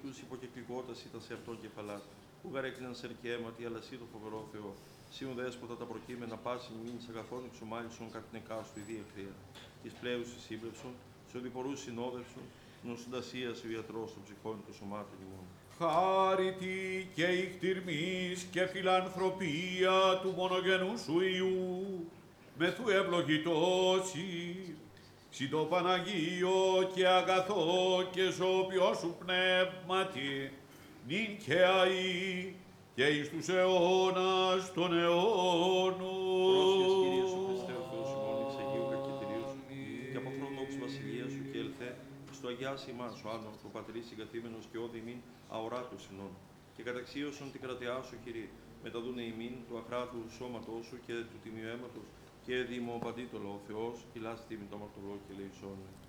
τους υποκεκλικότας ήταν σε αυτόν κεφαλάς, που γαρέκλειναν σερ και αίματι, αλλά εσύ το φοβερό Θεό. Σύουν δέσποτα τα προκείμενα πάση μήνυς αγαθών εξομάλισον κατά την εκάστου η διεχρία. Της πλέουσης σύμπλευσον, σε οδηπορούς συνόδευσον, νοσουντασίας ο ιατρός των ψυχών του σωμάτων ημών. Χάρητη και ηχτηρμής και φιλανθρωπία του μονογενού σου Υιού, μεθού ευλογητώσει, συ το Παναγίο και αγαθό και ζώπιο σου πνεύματι, νυν και αεί, και εις τους αιώνας των αιώνων. Πρόσχες Κύριε σου Χριστέ ο Θεός ημών, εξ Αγίου Κακητηρίου σου, και από χρονόξ βασιλεία σου και ελθέ, στο Αγιάς ημάς ο Άνω, το Πατρίς συγκαθήμενος και όδη ημίν αοράτου συνών, και καταξίωσον την κρατεά σου Κύριε, μεταδούνε ημίν του αχράτου σώματός σου και του τιμίου αίματος, και δημοπαντήτολο ο Θεός, κυλάς τίμη το αμαρτωλό και ελεησόν.